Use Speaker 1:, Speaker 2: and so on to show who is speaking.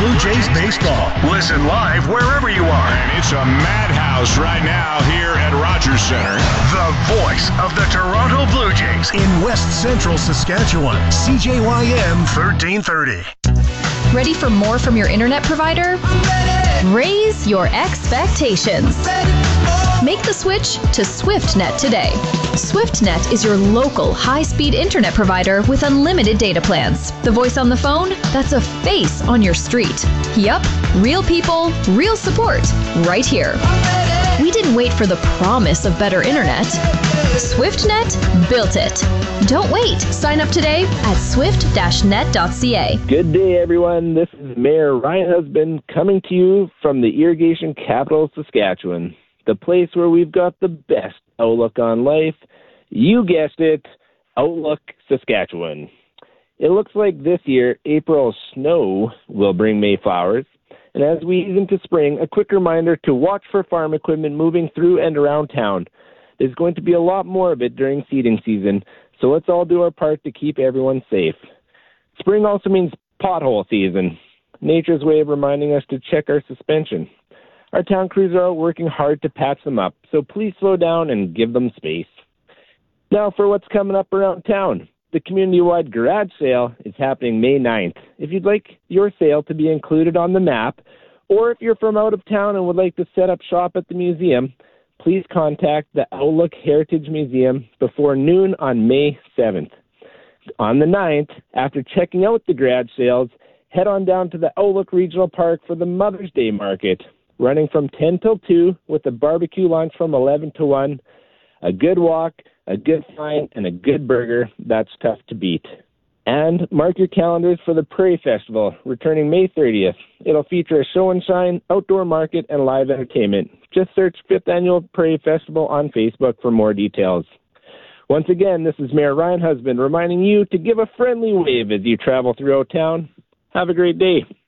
Speaker 1: Blue Jays baseball. Listen live wherever you are.
Speaker 2: And it's a madhouse right now here at Rogers Center.
Speaker 1: The voice of the Toronto Blue Jays in West Central Saskatchewan. CJYM 1330.
Speaker 3: Ready for more from your internet provider? Raise your expectations. Make the switch to SwiftNet today. SwiftNet is your local high-speed internet provider with unlimited data plans. The voice on the phone? That's a face on your street. Yup, real people, real support, right here. We didn't wait for the promise of better internet. SwiftNet built it. Don't wait. Sign up today at swift-net.ca.
Speaker 4: Good day, everyone. This is Mayor Ryan Husband coming to you from the irrigation capital of Saskatchewan, the place where we've got the best outlook on life. You guessed it, Outlook Saskatchewan. It looks like this year, April's snow will bring May flowers. And as we ease into spring, a quick reminder to watch for farm equipment moving through and around town. There's going to be a lot more of it during seeding season, so let's all do our part to keep everyone safe. Spring also means pothole season, nature's way of reminding us to check our suspension. Our town crews are out working hard to patch them up, so please slow down and give them space. Now for what's coming up around town. The community-wide garage sale is happening May 9th. If you'd like your sale to be included on the map, or if you're from out of town and would like to set up shop at the museum, please contact the Outlook Heritage Museum before noon on May 7th. On the 9th, after checking out the garage sales, head on down to the Outlook Regional Park for the Mother's Day Market, running from 10 till 2 with a barbecue lunch from 11 to 1. A good walk, a good find, and a good burger. That's tough to beat. And mark your calendars for the Prairie Festival, returning May 30th. It'll feature a show and shine, outdoor market, and live entertainment. Just search 5th Annual Prairie Festival on Facebook for more details. Once again, this is Mayor Ryan Husband reminding you to give a friendly wave as you travel throughout town. Have a great day.